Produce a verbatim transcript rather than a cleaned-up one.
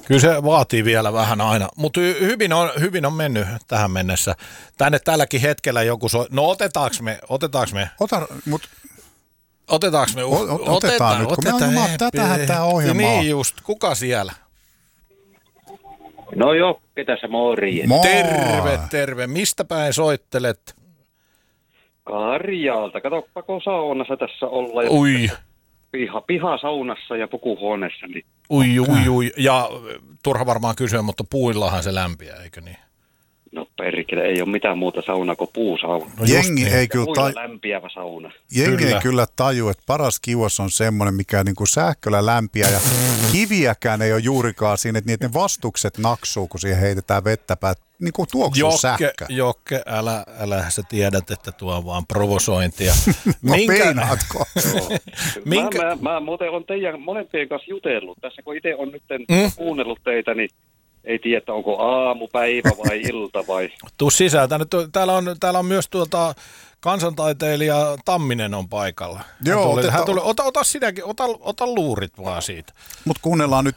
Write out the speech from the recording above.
Kyllä se vaatii vielä vähän aina, mutta hyvin on, hyvin on mennyt tähän mennessä. Tänne tälläkin hetkellä joku so... No otetaanko me? Otetaanko me? Ota, mut... Otetaanko me? O, otetaan, otetaan nyt, kun otetaan, me ollaan tätähän tämä ohjelma. Niin just, kuka siellä? No Jokke tässä morjens. Moi. Terve, terve. Mistä päin soittelet? Karjaalta. Katoppa, kun saunassa tässä ollaan. Ui. Piha, pihasaunassa ja pukuhuoneessa. Niin. Ui, ui, ui. Ja turha varmaan kysyä, mutta puillahan se lämpiää, eikö niin? No perkele, ei ole mitään muuta saunaa kuin puusauna. No jengi ei kyllä Puilla tai... lämpiävä sauna. Jengi Kyllä. ei kyllä taju, että paras kiuas on semmoinen, mikä niin kuin sähköllä lämpiää ja kiviäkään ei ole juurikaan siinä, että niiden vastukset naksuu, kun siihen heitetään vettä päät. Niin kuin tuoksuu Jokke, sähkö. Jokke, älä, älä sä tiedät, että tuo on vaan provosointia. No peinaatko? Minkä... Mä, mä, mä muuten olen teidän molempien kanssa jutellut. Tässä kun itse on nyt mm? kuunnellut teitä, niin ei tiedä, onko aamupäivä vai ilta vai... Tuu sisään. Tänne, täällä, on, täällä on myös tuota, kansantaiteilija Tamminen on paikalla. Joo, hän tuli, oteta... hän tuli, ota, ota sinäkin, ota, ota luurit vaan siitä. Mutta kuunnellaan nyt